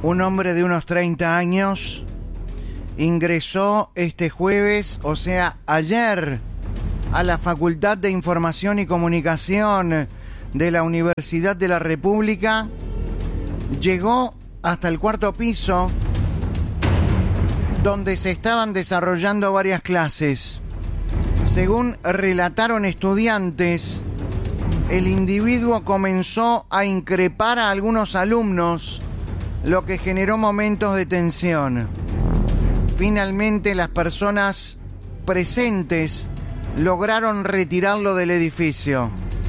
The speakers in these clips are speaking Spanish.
Un hombre de unos 30 años ingresó este jueves, o sea, ayer, a la Facultad de Información y Comunicación de la Universidad de la República. Llegó hasta el cuarto piso, donde se estaban desarrollando varias clases. Según relataron estudiantes, el individuo comenzó a increpar a algunos alumnos, lo que generó momentos de tensión. Finalmente, las personas presentes lograron retirarlo del edificio.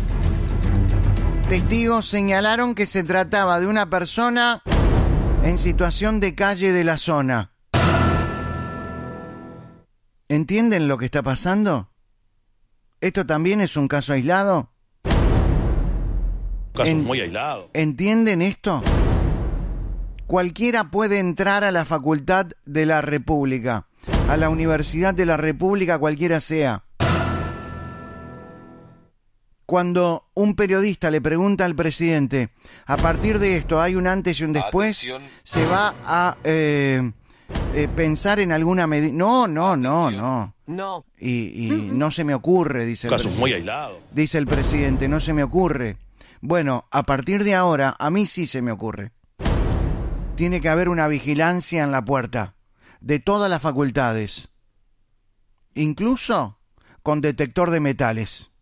Testigos señalaron que se trataba de una persona en situación de calle de la zona. ¿Entienden lo que está pasando? ¿Esto también es un caso aislado? Un caso muy aislado. ¿Entienden esto? Cualquiera puede entrar a la Facultad de la República, a la Universidad de la República, cualquiera sea. Cuando un periodista le pregunta al presidente, a partir de esto hay un antes y un después, Atención. se va a pensar en alguna medida. No. No. Y no se me ocurre, dice Un el caso presidente. muy aislado. Dice el presidente, no se me ocurre. Bueno, a partir de ahora, a mí sí se me ocurre. Tiene que haber una vigilancia en la puerta de todas las facultades, incluso con detector de metales.